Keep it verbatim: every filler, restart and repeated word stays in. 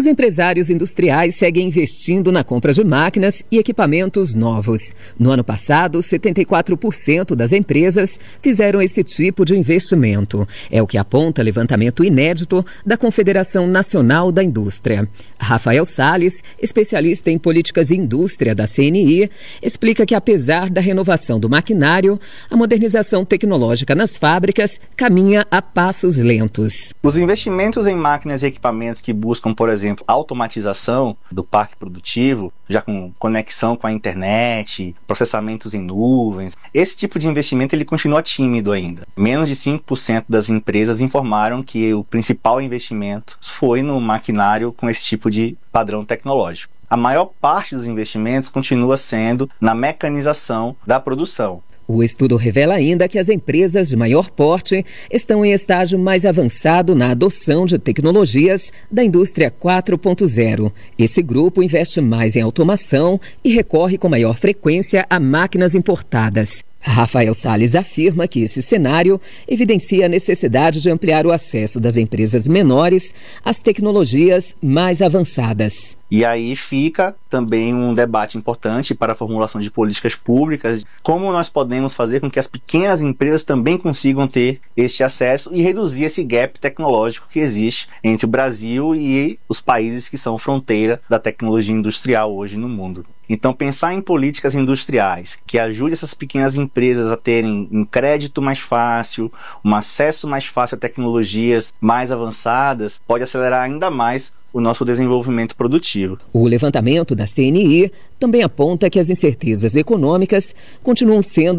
Os empresários industriais seguem investindo na compra de máquinas e equipamentos novos. No ano passado, setenta e quatro por cento das empresas fizeram esse tipo de investimento. É o que aponta levantamento inédito da Confederação Nacional da Indústria. Rafael Salles, especialista em políticas e indústria da C N I, explica que apesar da renovação do maquinário, a modernização tecnológica nas fábricas caminha a passos lentos. Os investimentos em máquinas e equipamentos que buscam, por exemplo, exemplo, automatização do parque produtivo, já com conexão com a internet, processamentos em nuvens. Esse tipo de investimento ele continua tímido ainda. Menos de cinco por cento das empresas informaram que o principal investimento foi no maquinário com esse tipo de padrão tecnológico. A maior parte dos investimentos continua sendo na mecanização da produção. O estudo revela ainda que as empresas de maior porte estão em estágio mais avançado na adoção de tecnologias da indústria quatro ponto zero. Esse grupo investe mais em automação e recorre com maior frequência a máquinas importadas. Rafael Salles afirma que esse cenário evidencia a necessidade de ampliar o acesso das empresas menores às tecnologias mais avançadas. E aí fica também um debate importante para a formulação de políticas públicas, como nós podemos fazer com que as pequenas empresas também consigam ter este acesso e reduzir esse gap tecnológico que existe entre o Brasil e os países que são fronteira da tecnologia industrial hoje no mundo. Então, pensar em políticas industriais que ajudem essas pequenas empresas a terem um crédito mais fácil, um acesso mais fácil a tecnologias mais avançadas, pode acelerar ainda mais o nosso desenvolvimento produtivo. O levantamento da C N I também aponta que as incertezas econômicas continuam sendo